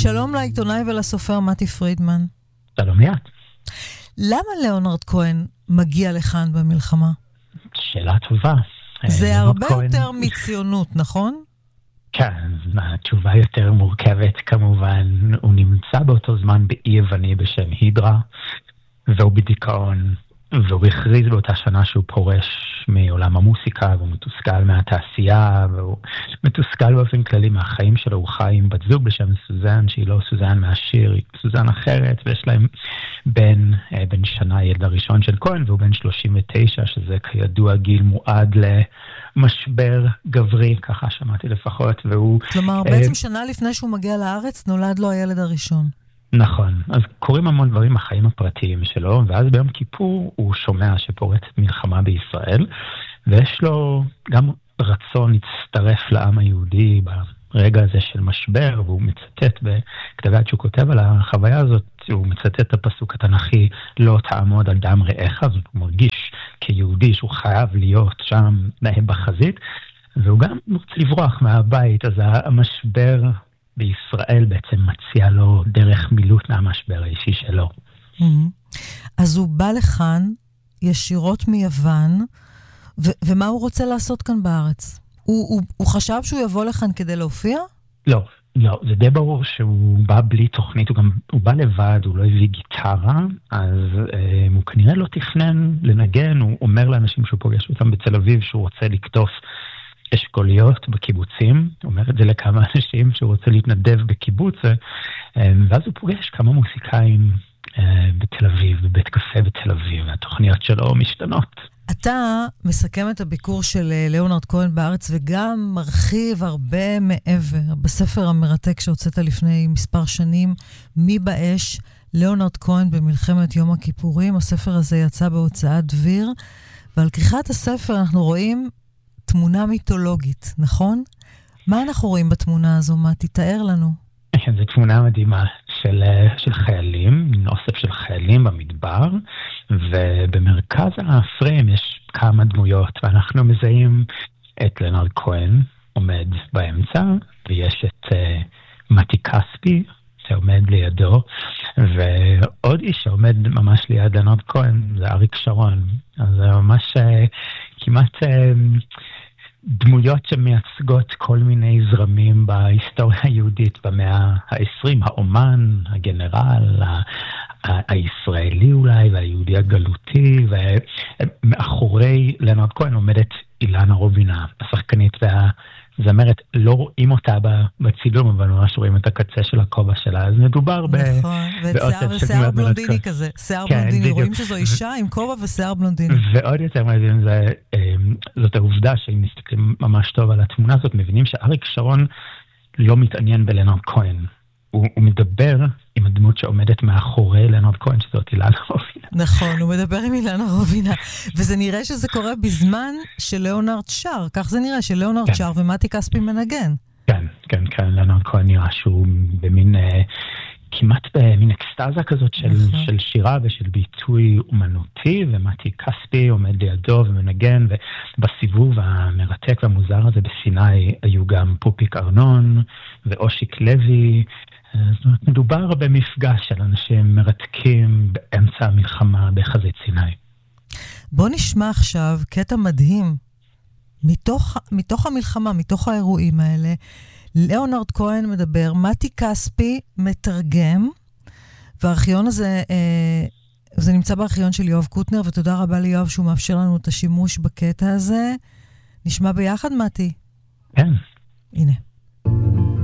שלום לעיתונאי ולסופר מתי פרידמן. שלום ליאת. למה ליאונרד כהן מגיע לכאן במלחמה? שאלה טובה. זה הרבה יותר מציונות, נכון? כן, התשובה יותר מורכבת כמובן. הוא נמצא באותו זמן באי יווני בשם הידרה, והוא בדיכאון, והוא הכריז באותה שנה שהוא פורש מעולם המוסיקה, והוא מתוסכל מהתעשייה, והוא מתוסכל באופן כללי מהחיים שלו. הוא חי עם בת זוג בשם סוזן, שהיא לא סוזן מהשיר, היא סוזן אחרת, ויש להם בן שנה ילד הראשון של כהן, והוא בן 39, שזה כידוע גיל מועד למשבר גברי, ככה שמעתי לפחות, והוא... כלומר, בעצם שנה לפני שהוא מגיע לארץ, נולד לו הילד הראשון. נכון, אז קורים המון דברים בחיים הפרטיים שלו, ואז ביום כיפור הוא שומע שפורצת מלחמה בישראל, ויש לו גם רצון להצטרף לעם היהודי ברגע הזה של משבר, והוא מצטט בכתביו שהוא כותב על החוויה הזאת, הוא מצטט את הפסוק התנ"כי, לא תעמוד על דם רעך, אז הוא מרגיש כיהודי שהוא חייב להיות שם בחזית, והוא גם רוצה לברוח מהבית, אז המשבר בישראל בעצם מציע לו דרך מילוט מהמשבר האישי שלו. אז הוא בא לכאן ישירות מיוון, ומה הוא רוצה לעשות כאן בארץ? הוא חשב שהוא יבוא לכאן כדי להופיע? לא, זה די ברור שהוא בא בלי תוכנית, הוא בא לבד, הוא לא הביא גיטרה, אז הוא כנראה לא תכנן לנגן, הוא אומר לאנשים שהוא פוגש אותם בתל אביב שהוא רוצה לקטוף אשכוליות בקיבוצים, הוא אומר את זה לכמה אנשים שהוא רוצה להתנדב בקיבוץ, ואז הוא פוגש כמה מוסיקאים בתל אביב, בבית קפה בתל אביב, והתוכניות שלו משתנות. אתה מסכם את הביקור של ליאונרד כהן בארץ, וגם מרחיב הרבה מעבר, בספר המרתק שהוצאת לפני מספר שנים, מי באש, ליאונרד כהן במלחמת יום הכיפורים. הספר הזה יצא בהוצאת דביר, ועל כריכת הספר אנחנו רואים תמונה מיתולוגית, נכון? מה אנחנו רואים בתמונה הזו? מה תתאר לנו? זו תמונה מדהימה של חיילים, אוסף של חיילים במדבר, ובמרכז הפריים יש כמה דמויות, ואנחנו מזהים את ליאונרד כהן עומד באמצע, ויש את מתי כספי שעומד לידו, ועוד איש שעומד ממש ליד ליאונרד כהן, זה אריק שרון. אז זה ממש כמעט דמויות שמייצגות כל מיני זרמים בהיסטוריה היהודית במאה ה-20, האומן, הגנרל, הישראלי אולי, והיהודי הגלותי, ומאחורי ליאונרד כהן עומדת אילנה רובינה, השחקנית והזמרת. לא רואים אותה בצילום, אבל ממש רואים את הקצה של הכובע שלה, אז מדובר נכון, ושיער בלונדיני כזה, שיער בלונדיני, רואים שזו אישה עם כובע ושיער בלונדיני. ועוד יותר מדהים, זאת העובדה שאם מסתכלים ממש טוב על התמונה הזאת, מבינים שאריק שרון לא מתעניין בליאונרד כהן. הוא מדבר עם הדמות שעומדת מאחורי ליאונרד כהן, שזאת אילנה רובינה. נכון, הוא מדבר עם אילנה רובינה, וזה נראה שזה קורה בזמן שליאונרד שר, כך זה נראה, שליאונרד שר ומתי כספי מנגן. כן, ליאונרד כהן נראה שהוא במין, כמעט במין אקסטאזה כזאת של שירה ושל ביטוי אומנותי, ומתי כספי עומד לידו ומנגן, ובסיבוב המרתק והמוזר הזה בסיני היו גם פופיק ארנון ואושיק לוי. זאת אומרת, מדובר במפגש של אנשים מרתקים באמצע המלחמה בחזית סיני. בוא נשמע עכשיו קטע מדהים מתוך המלחמה, מתוך האירועים האלה. ליאונרד כהן מדבר, מתי כספי מתרגם, והארכיון הזה, זה נמצא בארכיון של יואב קוטנר, ותודה רבה ליואב שהוא מאפשר לנו את השימוש בקטע הזה. נשמע ביחד, מתי? כן. הנה.